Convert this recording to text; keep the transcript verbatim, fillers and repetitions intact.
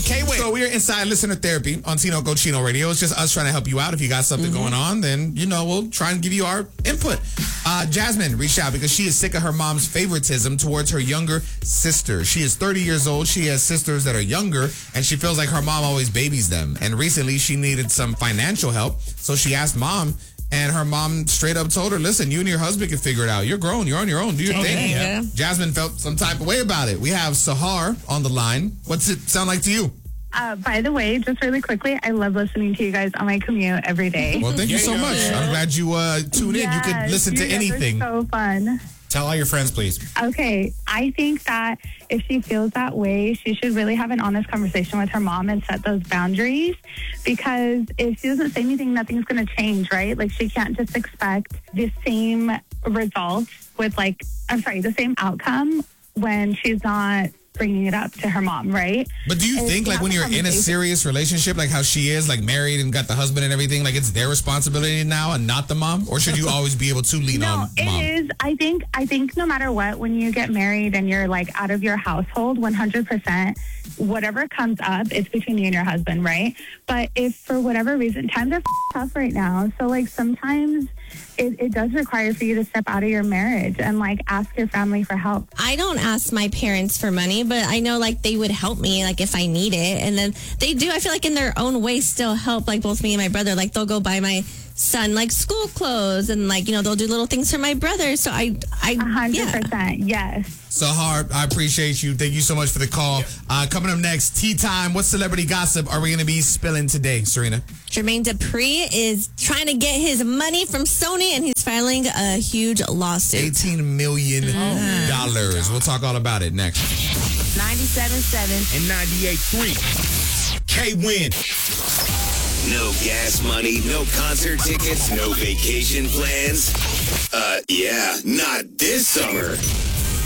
K-Win. So we're inside listener therapy on Tino Cochino Radio. It's just us trying to help you out. If you got something mm-hmm. going on, then, you know, we'll try and give you our input. Uh, Jasmine reached out because she is sick of her mom's favoritism towards her younger sister. She is thirty years old. She has sisters that are younger, and she feels like her mom always babies them. And recently she needed some financial help, so she asked mom, and her mom straight up told her, listen, you and your husband can figure it out. You're grown. You're on your own. Do your okay, thing. Yeah. Jasmine felt some type of way about it. We have Sahar on the line. What's it sound like to you? Uh, by the way, just really quickly, I love listening to you guys on my commute every day. Well, thank you so much. I'm glad you uh, tune in. Yes, you could listen to you guys anything. are so fun. Tell all your friends, please. Okay, I think that if she feels that way, she should really have an honest conversation with her mom and set those boundaries, because if she doesn't say anything, nothing's going to change, right? Like, she can't just expect the same results with, like, I'm sorry, the same outcome when she's not bringing it up to her mom, right? But do you and think, like, when you're in a serious relationship, like how she is, like married and got the husband and everything, like it's their responsibility now and not the mom? Or should you always be able to lean no, on mom? It is. I think, I think no matter what, when you get married and you're like out of your household, one hundred percent, whatever comes up, it's between you and your husband, right? But if for whatever reason, times are tough right now. So like sometimes It, it does require for you to step out of your marriage and like ask your family for help. I don't ask my parents for money, but I know like they would help me like if I need it. And then they do, I feel like in their own way still help like both me and my brother. Like they'll go buy my son like school clothes and like, you know, they'll do little things for my brother. So I, I, one hundred percent, yeah. yes. Sahar, I appreciate you. Thank you so much for the call. Uh, coming up next, tea time. What celebrity gossip are we going to be spilling today, Serena? Jermaine Dupri is trying to get his money from Sony, and he's filing a huge lawsuit. eighteen million dollars. Mm. We'll talk all about it next. ninety-seven point seven and ninety-eight point three. K-Win. No gas money, no concert tickets, no vacation plans. Uh, yeah, not this summer.